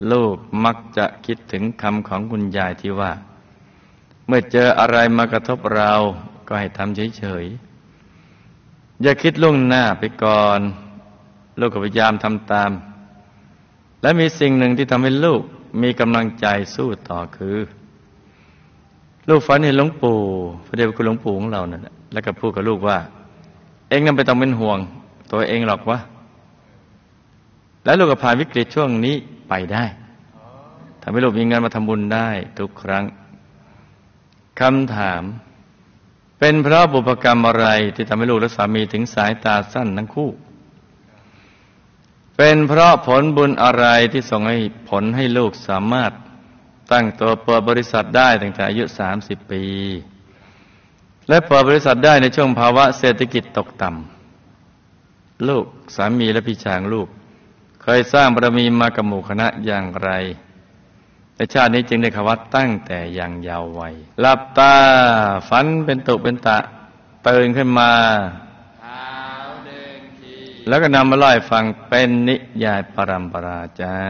ลูกมักจะคิดถึงคำของคุณยายที่ว่าเมื่อเจออะไรมากระทบเราก็ให้ทำเฉยๆอย่าคิดล่วงหน้าไปก่อนลูกก็พยายามทำตามและมีสิ่งหนึ่งที่ทำให้ลูกมีกำลังใจสู้ต่อคือลูกฝันเห็นหลวงปู่พระเดชพระคุณหลวงปู่ของเรานั่นแหละแล้วก็พูดกับลูกว่าเอ็งนั่นไม่ต้องเป็นห่วงตัวเองหรอกวะแล้วลูกก็ผ่านวิกฤตช่วงนี้ไปได้ทำให้ลูกมีเงินมาทำบุญได้ทุกครั้งคำถามเป็นเพราะบุพกรรมอะไรที่ทำให้ลูกและสามีถึงสายตาสั้นทั้งคู่เป็นเพราะผลบุญอะไรที่ส่งให้ผลให้ลูกสามารถตั้งตัวเปิดบริษัทได้ตั้งแต่อายุ30 ปีและเปิดบริษัทได้ในช่วงภาวะเศรษฐกิจตกต่ำลูกสามีและพี่ชายลูกเคยสร้างบารมีมากับหมู่คณะอย่างไรในชาตินี้จึงได้เข้าวัดตั้งแต่ยังเยาว์วัยหลับตาฝันเป็นตุเป็นตะตื่นขึ้นมาแล้วก็นำมาเล่าให้ฟังเป็นนิยายปรัมปราจ้า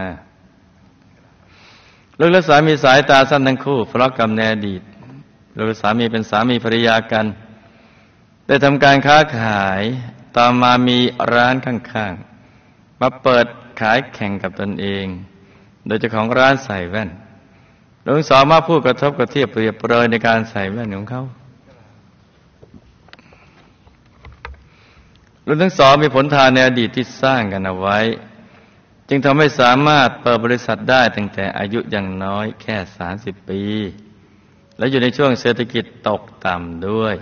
ลูกและสามีสายตาสั้นทั้งคู่เพราะกรรมในอดีตลูกและสามีเป็นสามีภรรยากันได้ทำการค้าขายต่อมามีร้านข้างๆมาเปิดขายแข่งกับตนเองโดยเจ้าของร้านใส่แว่นลูกสาวมาพูดกระทบกระเทียบเปรียบเปรยในการใส่แว่นของเขาลูกทั้งสองมีผลทานในอดีตที่สร้างกันเอาไว้จึงทำให้สามารถเปิดบริษัทได้ตั้งแต่อายุยังน้อยแค่30 ปีและอยู่ในช่วงเศรษฐกิจตกต่ำด้วย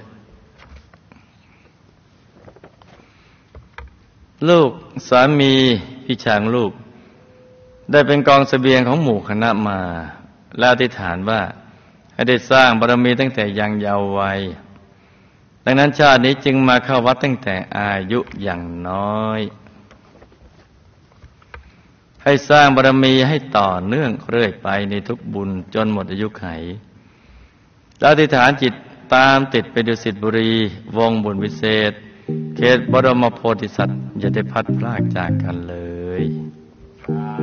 ลูกสามีพี่ชายลูกได้เป็นกองเสบียงของหมู่คณะมาแล้วอธิษฐานว่าให้ได้สร้างบารมีตั้งแต่ยังเยาว์วัยดังนั้นชาตินี้จึงมาเข้าวัดตั้งแต่อายุยังน้อยให้สร้างบารมีให้ต่อเนื่องเรื่อยไปในทุกบุญจนหมดอายุไขแล้วอธิษฐานจิตตามติดไปดุสิตบุรีวงบุญวิเศษเขตบรมโพธิสัตว์อย่าได้พัดพรากจากกันเลย